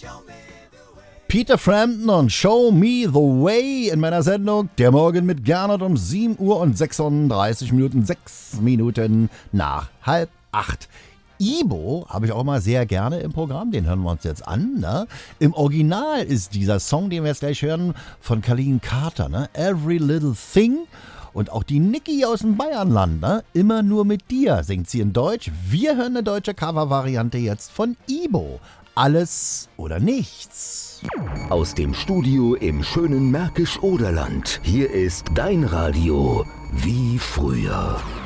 Peter Frampton und Show Me the Way in meiner Sendung Der Morgen mit Gernot um 7 Uhr und 36 Minuten, 6 Minuten nach 7:30. Ibo habe ich auch immer sehr gerne im Programm, den hören wir uns jetzt an. Ne? Im Original ist dieser Song, den wir jetzt gleich hören, von Colleen Carter, ne? Every Little Thing. Und auch die Niki aus dem Bayernland, ne? Immer nur mit dir, singt sie in Deutsch. Wir hören eine deutsche Covervariante jetzt von Ibo. Alles oder nichts. Aus dem Studio im schönen Märkisch-Oderland. Hier ist dein Radio wie früher.